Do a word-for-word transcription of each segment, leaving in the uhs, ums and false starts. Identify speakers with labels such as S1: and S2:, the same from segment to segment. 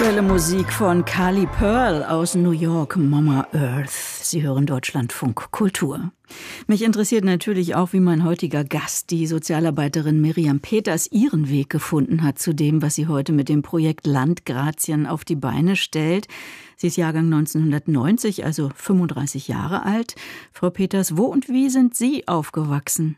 S1: Aktuelle Musik von Carly Pearl aus New York, Mama Earth. Sie hören Deutschlandfunk Kultur. Mich interessiert natürlich auch, wie mein heutiger Gast, die Sozialarbeiterin Miriam Peters, ihren Weg gefunden hat zu dem, was sie heute mit dem Projekt Landgrazien auf die Beine stellt. Sie ist Jahrgang neunzehnhundertneunzig, also fünfunddreißig Jahre alt. Frau Peters, wo und wie sind Sie aufgewachsen?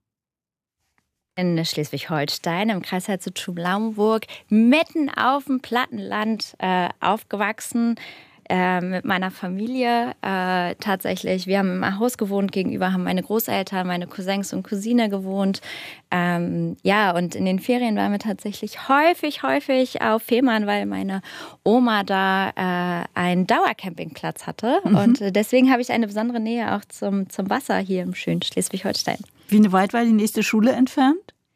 S2: In Schleswig-Holstein, im Kreis Herzogenbuch-Lauenburg, mitten auf dem Plattenland äh, aufgewachsen, äh, mit meiner Familie. Äh, tatsächlich, wir haben im Haus gewohnt, gegenüber haben meine Großeltern, meine Cousins und Cousine gewohnt. Ähm, ja, und in den Ferien waren wir tatsächlich häufig, häufig auf Fehmarn, weil meine Oma da äh, einen Dauercampingplatz hatte. Mhm. Und äh, deswegen habe ich eine besondere Nähe auch zum, zum Wasser hier im schönen Schleswig-Holstein.
S1: Wie weit war die nächste Schule entfernt?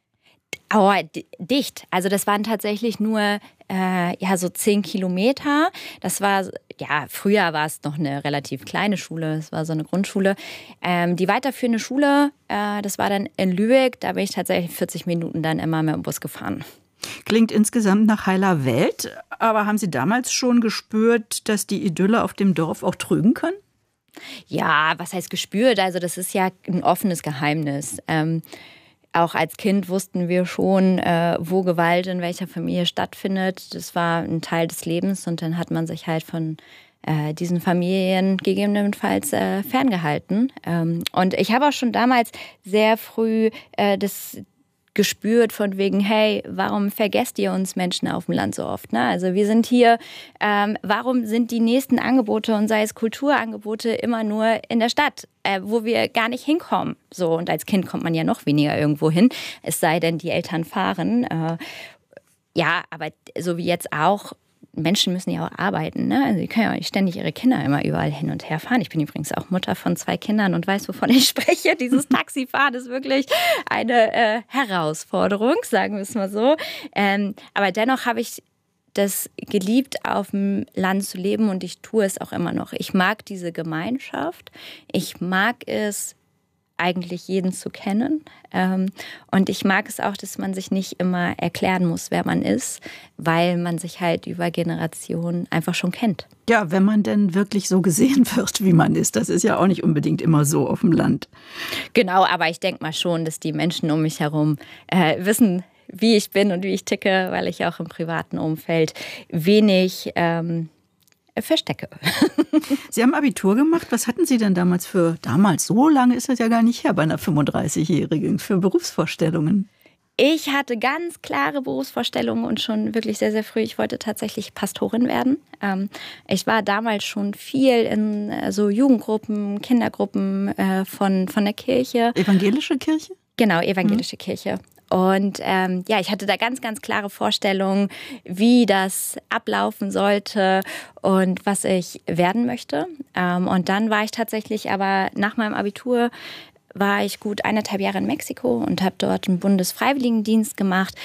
S2: Oh, dicht. Also das waren tatsächlich nur äh, ja so zehn Kilometer. Das war, ja, früher war es noch eine relativ kleine Schule. Es war so eine Grundschule. Ähm, die weiterführende Schule, äh, das war dann in Lübeck. Da bin ich tatsächlich vierzig Minuten dann immer mit dem Bus gefahren.
S1: Klingt insgesamt nach heiler Welt. Aber haben Sie damals schon gespürt, dass die Idylle auf dem Dorf auch trügen kann?
S2: Ja, was heißt gespürt? Also das ist ja ein offenes Geheimnis. Ähm, auch als Kind wussten wir schon, äh, wo Gewalt in welcher Familie stattfindet. Das war ein Teil des Lebens und dann hat man sich halt von äh, diesen Familien gegebenenfalls äh, ferngehalten. Ähm, und ich habe auch schon damals sehr früh äh, das gespürt von wegen, hey, warum vergesst ihr uns Menschen auf dem Land so oft? Ne? Also wir sind hier, ähm, warum sind die nächsten Angebote und sei es Kulturangebote immer nur in der Stadt, äh, wo wir gar nicht hinkommen? So, und als Kind kommt man ja noch weniger irgendwo hin, es sei denn, die Eltern fahren. Äh, ja, aber so wie jetzt auch, Menschen müssen ja auch arbeiten, ne? Also die können ja auch nicht ständig ihre Kinder immer überall hin und her fahren. Ich bin übrigens auch Mutter von zwei Kindern und weiß, wovon ich spreche. Dieses Taxifahren ist wirklich eine äh, Herausforderung, sagen wir es mal so. Ähm, aber dennoch habe ich das geliebt, auf dem Land zu leben und ich tue es auch immer noch. Ich mag diese Gemeinschaft. Ich mag es, eigentlich jeden zu kennen. Und ich mag es auch, dass man sich nicht immer erklären muss, wer man ist, weil man sich halt über Generationen einfach schon kennt.
S1: Ja, wenn man denn wirklich so gesehen wird, wie man ist. Das ist ja auch nicht unbedingt immer so auf dem Land.
S2: Genau, aber ich denke mal schon, dass die Menschen um mich herum äh, wissen, wie ich bin und wie ich ticke, weil ich auch im privaten Umfeld wenig ähm, verstecke.
S1: Sie haben Abitur gemacht. Was hatten Sie denn damals für, damals, so lange ist das ja gar nicht her, bei einer fünfunddreißigjährigen, für Berufsvorstellungen?
S2: Ich hatte ganz klare Berufsvorstellungen und schon wirklich sehr, sehr früh. Ich wollte tatsächlich Pastorin werden. Ich war damals schon viel in so Jugendgruppen, Kindergruppen von, von der Kirche.
S1: Evangelische Kirche?
S2: Genau, evangelische mhm. Kirche. Und ähm, ja, ich hatte da ganz, ganz klare Vorstellungen, wie das ablaufen sollte und was ich werden möchte. Ähm, und dann war ich tatsächlich aber nach meinem Abitur, war ich gut eineinhalb Jahre in Mexiko und habe dort einen Bundesfreiwilligendienst gemacht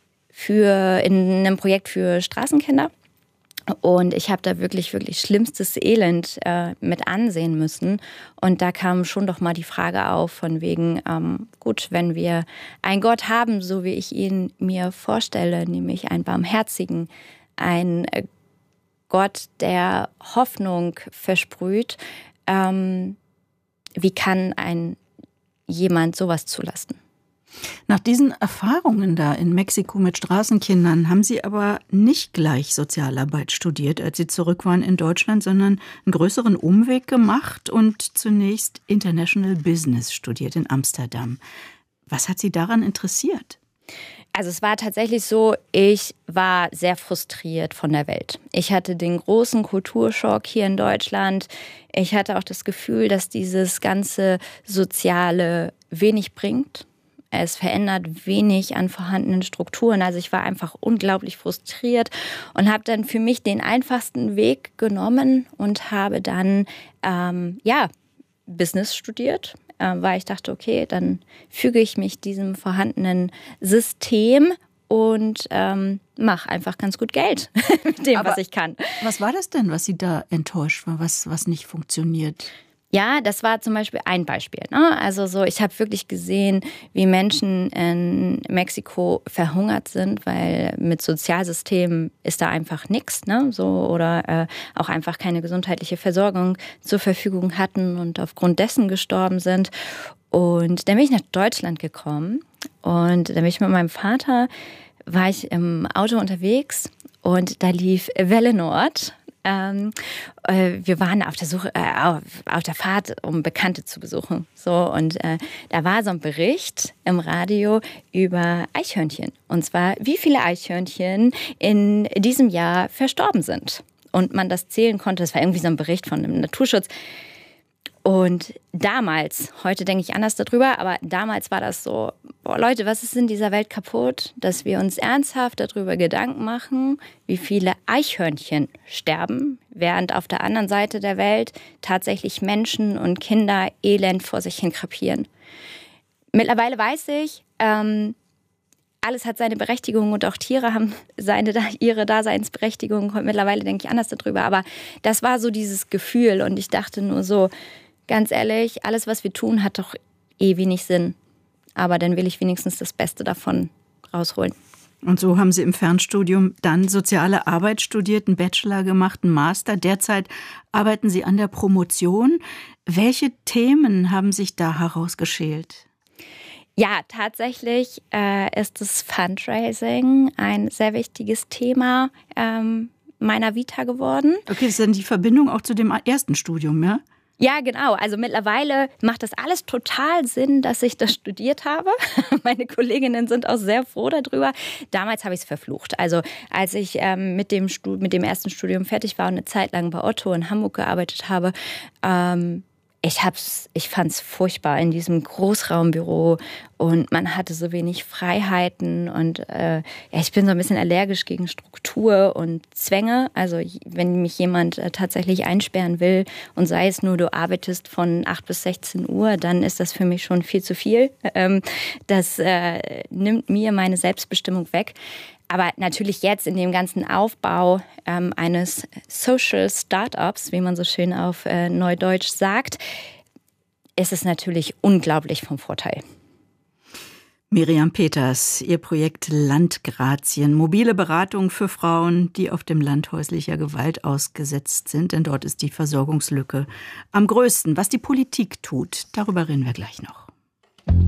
S2: für in einem Projekt für Straßenkinder. Und ich habe da wirklich, wirklich schlimmstes Elend äh, mit ansehen müssen. Und da kam schon doch mal die Frage auf von wegen, ähm, gut, wenn wir einen Gott haben, so wie ich ihn mir vorstelle, nämlich einen barmherzigen, einen äh, Gott, der Hoffnung versprüht, ähm, wie kann ein jemand sowas zulassen?
S1: Nach diesen Erfahrungen da in Mexiko mit Straßenkindern haben Sie aber nicht gleich Sozialarbeit studiert, als Sie zurück waren in Deutschland, sondern einen größeren Umweg gemacht und zunächst International Business studiert in Amsterdam. Was hat Sie daran interessiert?
S2: Also es war tatsächlich so, ich war sehr frustriert von der Welt. Ich hatte den großen Kulturschock hier in Deutschland. Ich hatte auch das Gefühl, dass dieses ganze Soziale wenig bringt. Es verändert wenig an vorhandenen Strukturen. Also ich war einfach unglaublich frustriert und habe dann für mich den einfachsten Weg genommen und habe dann ähm, ja Business studiert, äh, weil ich dachte, okay, dann füge ich mich diesem vorhandenen System und ähm, mache einfach ganz gut Geld mit dem,
S1: Aber
S2: was ich kann.
S1: Was war das denn, was Sie da enttäuscht war, was, was nicht funktioniert?
S2: Ja, das war zum Beispiel ein Beispiel. Ne? Also so, ich habe wirklich gesehen, wie Menschen in Mexiko verhungert sind, weil mit Sozialsystemen ist da einfach nichts, ne? So, oder äh, auch einfach keine gesundheitliche Versorgung zur Verfügung hatten und aufgrund dessen gestorben sind. Und dann bin ich nach Deutschland gekommen und dann bin ich mit meinem Vater, war ich im Auto unterwegs und da lief Welle Nord. Ähm, äh, wir waren auf der Suche, äh, auf, auf der Fahrt, um Bekannte zu besuchen. So, und äh, da war so ein Bericht im Radio über Eichhörnchen. Und zwar, wie viele Eichhörnchen in diesem Jahr verstorben sind. Und man das zählen konnte. Das war irgendwie so ein Bericht von einem Naturschutz. Und damals, heute denke ich anders darüber, aber damals war das so, boah Leute, was ist in dieser Welt kaputt, dass wir uns ernsthaft darüber Gedanken machen, wie viele Eichhörnchen sterben, während auf der anderen Seite der Welt tatsächlich Menschen und Kinder elend vor sich hin krepieren. Mittlerweile weiß ich, ähm, alles hat seine Berechtigung und auch Tiere haben seine, ihre Daseinsberechtigung. Mittlerweile denke ich anders darüber, aber das war so dieses Gefühl und ich dachte nur so, ganz ehrlich, alles, was wir tun, hat doch eh wenig Sinn. Aber dann will ich wenigstens das Beste davon rausholen.
S1: Und so haben Sie im Fernstudium dann soziale Arbeit studiert, einen Bachelor gemacht, einen Master. Derzeit arbeiten Sie an der Promotion. Welche Themen haben sich da herausgeschält?
S2: Ja, tatsächlich äh, ist das Fundraising ein sehr wichtiges Thema ähm, meiner Vita geworden.
S1: Okay, das ist dann die Verbindung auch zu dem ersten Studium, ja?
S2: Ja, genau. Also mittlerweile macht das alles total Sinn, dass ich das studiert habe. Meine Kolleginnen sind auch sehr froh darüber. Damals habe ich es verflucht. Also als ich ähm, mit dem Stu- mit dem ersten Studium fertig war und eine Zeit lang bei Otto in Hamburg gearbeitet habe, ähm, Ich hab's, ich fand's furchtbar in diesem Großraumbüro und man hatte so wenig Freiheiten und äh, ja, ich bin so ein bisschen allergisch gegen Struktur und Zwänge. Also wenn mich jemand äh, tatsächlich einsperren will und sei es nur, du arbeitest von acht bis sechzehn Uhr, dann ist das für mich schon viel zu viel. Ähm, das äh, nimmt mir meine Selbstbestimmung weg. Aber natürlich jetzt in dem ganzen Aufbau ähm, eines Social Startups, wie man so schön auf äh, Neudeutsch sagt, ist es natürlich unglaublich vom Vorteil.
S1: Miriam Peters, ihr Projekt Landgrazien, mobile Beratung für Frauen, die auf dem Land häuslicher Gewalt ausgesetzt sind, denn dort ist die Versorgungslücke am größten. Was die Politik tut, darüber reden wir gleich noch.